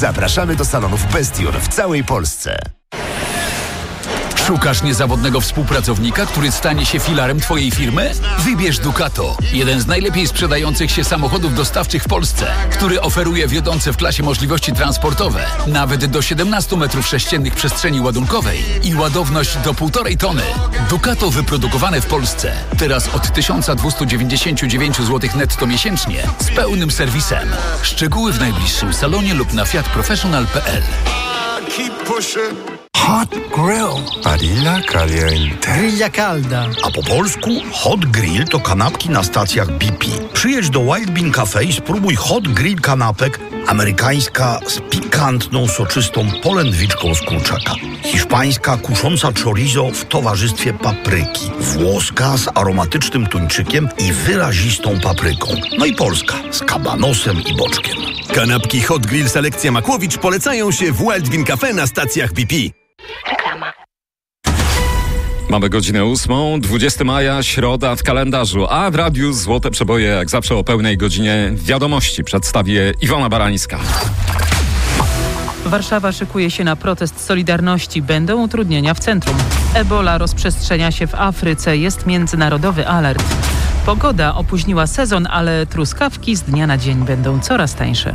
Zapraszamy do salonów Bestior w całej Polsce. Szukasz niezawodnego współpracownika, który stanie się filarem Twojej firmy? Wybierz Ducato, jeden z najlepiej sprzedających się samochodów dostawczych w Polsce, który oferuje wiodące w klasie możliwości transportowe, nawet do 17 m3 przestrzeni ładunkowej i ładowność do 1,5 tony. Ducato wyprodukowane w Polsce, teraz od 1299 zł netto miesięcznie, z pełnym serwisem. Szczegóły w najbliższym salonie lub na fiatprofessional.pl. Hot Grill. Barilla Caliente. Grilla Calda. A po polsku Hot Grill to kanapki na stacjach BP. Przyjedź do Wild Bean Cafe i spróbuj Hot Grill kanapek. Amerykańska z pikantną, soczystą polędwiczką z kurczaka. Hiszpańska kusząca chorizo w towarzystwie papryki. Włoska z aromatycznym tuńczykiem i wyrazistą papryką. No i polska z kabanosem i boczkiem. Kanapki Hot Grill Selekcja Makłowicz polecają się w Wild Bean Cafe na stacjach BP. Reklama. Mamy godzinę 8, 20 maja, środa w kalendarzu, a w radiu Złote Przeboje jak zawsze o pełnej godzinie wiadomości przedstawię Iwona Barańska. Warszawa szykuje się na protest Solidarności. Będą utrudnienia w centrum. Ebola rozprzestrzenia się w Afryce. Jest międzynarodowy alert. Pogoda opóźniła sezon, ale truskawki z dnia na dzień będą coraz tańsze.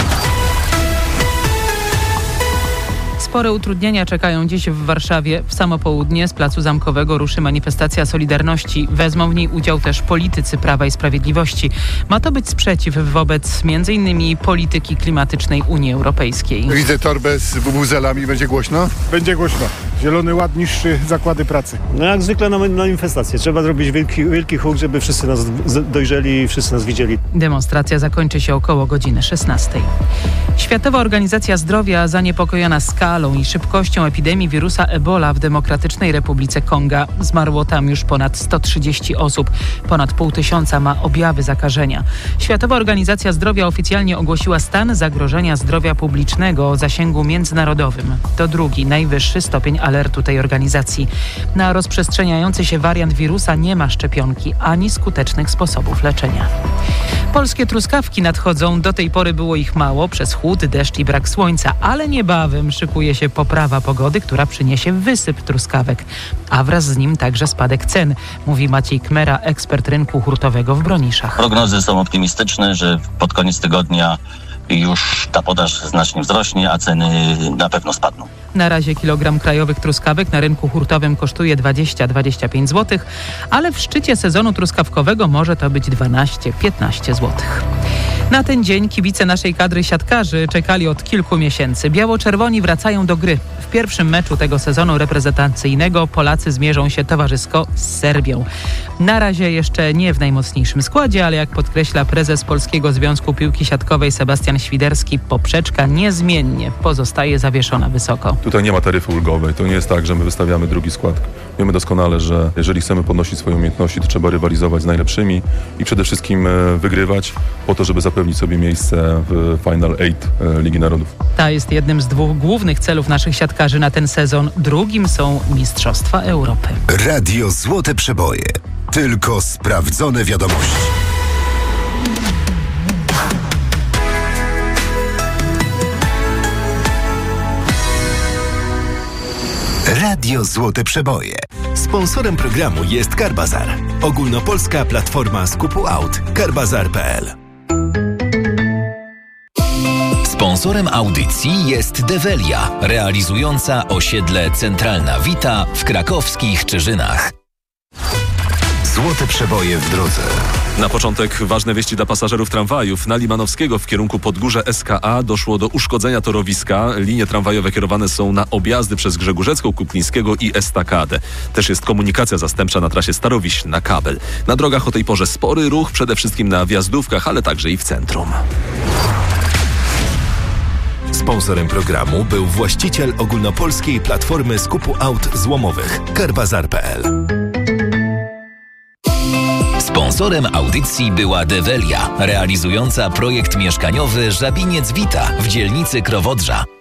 Spore utrudnienia czekają dziś w Warszawie. W samo południe z Placu Zamkowego ruszy manifestacja Solidarności. Wezmą w niej udział też politycy Prawa i Sprawiedliwości. Ma to być sprzeciw wobec m.in. polityki klimatycznej Unii Europejskiej. Widzę torbę z bubuzelami. Będzie głośno? Będzie głośno. Zielony Ład niszczy zakłady pracy. No jak zwykle na manifestację. Trzeba zrobić wielki huk, żeby wszyscy nas dojrzeli i wszyscy nas widzieli. Demonstracja zakończy się około godziny 16. Światowa Organizacja Zdrowia zaniepokojona skalą i szybkością epidemii wirusa Ebola w Demokratycznej Republice Konga. Zmarło tam już ponad 130 osób. Ponad 500 ma objawy zakażenia. Światowa Organizacja Zdrowia oficjalnie ogłosiła stan zagrożenia zdrowia publicznego o zasięgu międzynarodowym. To drugi, najwyższy stopień alertu tej organizacji. Na rozprzestrzeniający się wariant wirusa nie ma szczepionki ani skutecznych sposobów leczenia. Polskie truskawki nadchodzą. Do tej pory było ich mało przez chłód, deszcz i brak słońca, ale niebawem szykuje się poprawa pogody, która przyniesie wysyp truskawek, a wraz z nim także spadek cen, mówi Maciej Kmera, ekspert rynku hurtowego w Broniszach. Prognozy są optymistyczne, że pod koniec tygodnia już ta podaż znacznie wzrośnie, a ceny na pewno spadną. Na razie kilogram krajowych truskawek na rynku hurtowym kosztuje 20-25 zł, ale w szczycie sezonu truskawkowego może to być 12-15 zł. Na ten dzień kibice naszej kadry siatkarzy czekali od kilku miesięcy. Biało-czerwoni wracają do gry. W pierwszym meczu tego sezonu reprezentacyjnego Polacy zmierzą się towarzysko z Serbią. Na razie jeszcze nie w najmocniejszym składzie, ale jak podkreśla prezes Polskiego Związku Piłki Siatkowej Sebastian Świderski, poprzeczka niezmiennie pozostaje zawieszona wysoko. Tutaj nie ma taryfy ulgowej. To nie jest tak, że my wystawiamy drugi skład. Wiemy doskonale, że jeżeli chcemy podnosić swoje umiejętności, to trzeba rywalizować z najlepszymi i przede wszystkim wygrywać po to, żeby zapewnić sobie miejsce w Final 8 Ligi Narodów. Ta jest jednym z dwóch głównych celów naszych siatkarzy na ten sezon. Drugim są Mistrzostwa Europy. Radio Złote Przeboje. Tylko sprawdzone wiadomości. Radio Złote Przeboje. Sponsorem programu jest Carbazar. Ogólnopolska platforma skupu aut. Carbazar.pl. Sponsorem audycji jest Develia, realizująca osiedle Centralna Wita w krakowskich Czyżynach. Złote Przeboje w drodze. Na początek ważne wieści dla pasażerów tramwajów. Na Limanowskiego w kierunku Podgórze SKA doszło do uszkodzenia torowiska. Linie tramwajowe kierowane są na objazdy przez Grzegórzecką, Kuplińskiego i Estakadę. Też jest komunikacja zastępcza na trasie Starowiśl-Kabel. Na drogach o tej porze spory ruch, przede wszystkim na wjazdówkach, ale także i w centrum. Sponsorem programu był właściciel ogólnopolskiej platformy skupu aut złomowych Carbazar.pl. Sponsorem audycji była Develia, realizująca projekt mieszkaniowy Żabiniec Wita w dzielnicy Krowodrza.